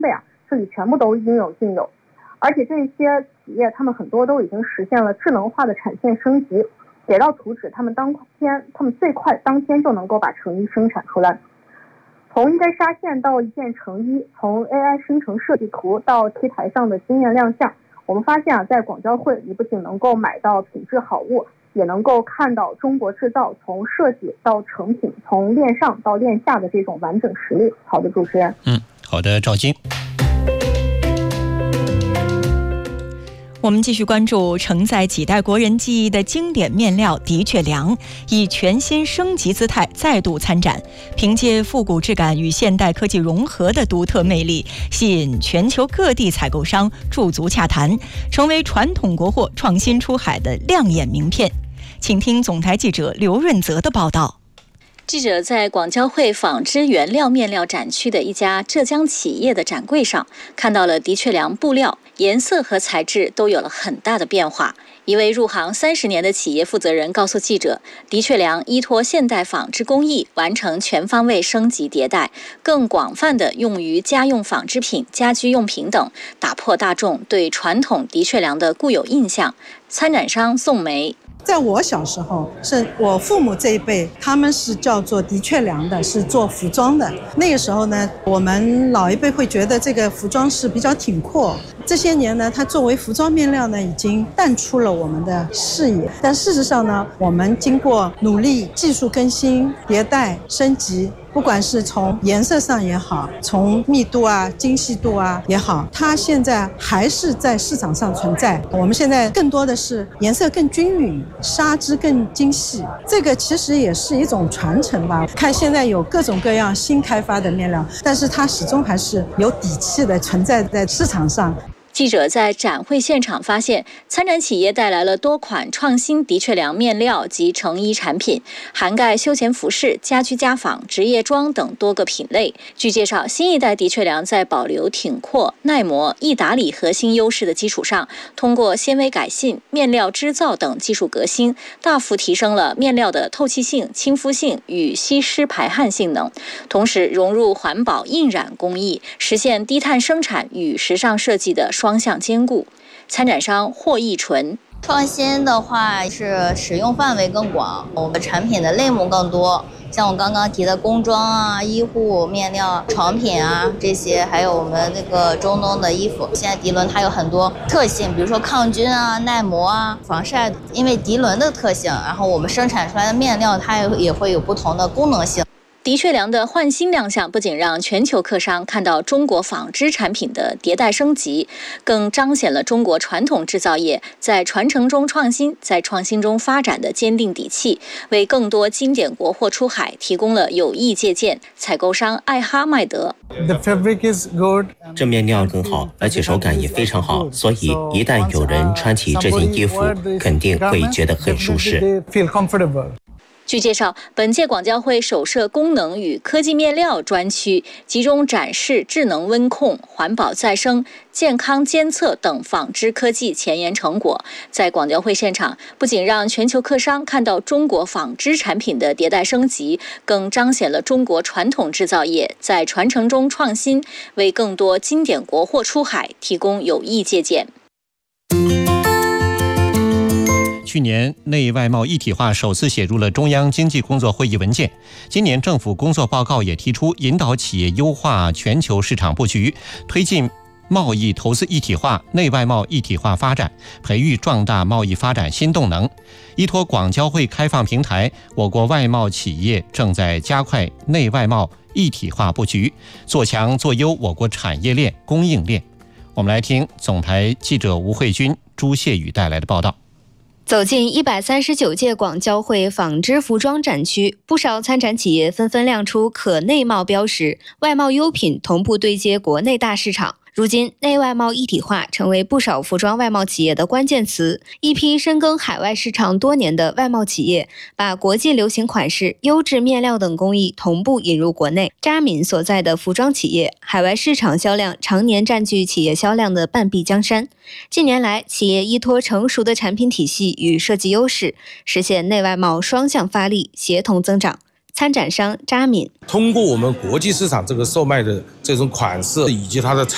备啊，这里全部都应有尽有。而且这些企业他们很多都已经实现了智能化的产线升级，给到图纸，他们最快当天就能够把成衣生产出来。从一根纱线到一件成衣，从 AI 生成设计图到 T 台上的惊艳亮相，我们发现啊，在广交会你不仅能够买到品质好物，也能够看到中国制造从设计到成品，从链上到链下的这种完整实力。好的，主持人。 好的，赵晶。 我们继续关注承载几代国人记忆的经典面料的确良，以全新升级姿态再度参展，凭借复古质感与现代科技融合的独特魅力，吸引全球各地采购商驻足洽谈，成为传统国货创新出海的亮眼名片。请听总台记者刘润泽的报道。 记者在广交会纺织原料面料展区的一家浙江企业的展柜上，看到了的确良布料颜色和材质都有了很大的变化。一位入行30年的企业负责人告诉记者，的确良依托现代纺织工艺，完成全方位升级迭代，更广泛的用于家用纺织品、家居用品等，打破大众对传统的确良的固有印象。参展商宋梅。 在我小时候，是我父母这一辈，他们是叫做的确良的，是做服装的。那个时候呢，我们老一辈会觉得这个服装是比较挺阔。这些年呢，它作为服装面料呢，已经淡出了我们的视野。但事实上呢，我们经过努力、技术更新、迭代、升级，不管是从颜色上也好，从密度啊、精细度啊也好，它现在还是在市场上存在。我们现在更多的是颜色更均匀，纱织更精细，这个其实也是一种传承吧。看现在有各种各样新开发的面料，但是它始终还是有底气的存在在市场上。 记者在展会现场发现，参展企业带来了多款创新的确良面料及成衣产品，涵盖休闲服饰、家居家纺、职业装等多个品类。据介绍，新一代的确良在保留挺阔、耐磨、易打理核心优势的基础上，通过纤维改信、面料织造等技术革新，大幅提升了面料的透气性、亲肤性与吸湿排汗性能，同时融入环保印染工艺，实现低碳生产与时尚设计的双向兼顾。参展商霍义纯。 创新的话是使用范围更广，我们产品的类目更多，像我刚刚提的工装啊、医护面料、床品啊这些，还有我们那个中东的衣服。现在涤纶它有很多特性，比如说抗菌啊、耐磨啊、防晒，因为涤纶的特性，然后我们生产出来的面料它也会有不同的功能性。 的确良的焕新亮相，不仅让全球客商看到中国纺织产品的迭代升级，更彰显了中国传统制造业在传承中创新、在创新中发展的坚定底气，为更多经典国货出海提供了有益借鉴。采购商艾哈迈德。 这面料更好，而且手感也非常好，所以一旦有人穿起这件衣服，肯定会觉得很舒适。 据介绍，本届广交会首设功能与科技面料专区，集中展示智能温控、环保再生、健康监测等纺织科技前沿成果。在广交会现场，不仅让全球客商看到中国纺织产品的迭代升级，更彰显了中国传统制造业在传承中创新，为更多经典国货出海提供有益借鉴。 去年内外贸一体化首次写入了中央经济工作会议文件，今年政府工作报告也提出引导企业优化全球市场布局，推进贸易投资一体化、内外贸一体化发展，培育壮大贸易发展新动能。依托广交会开放平台，我国外贸企业正在加快内外贸一体化布局，做强做优我国产业链、供应链。我们来听总台记者吴慧君、朱谢宇带来的报道。 走进139届广交会纺织服装展区，不少参展企业纷纷亮出可内贸标识，外贸优品同步对接国内大市场。如今，内外贸一体化成为不少服装外贸企业的关键词。一批深耕海外市场多年的外贸企业，把国际流行款式、优质面料等工艺同步引入国内。扎敏所在的服装企业，海外市场销量常年占据企业销量的半壁江山。近年来，企业依托成熟的产品体系与设计优势，实现内外贸双向发力，协同增长。参展商扎敏通过我们国际市场这个售卖的这种款式以及它的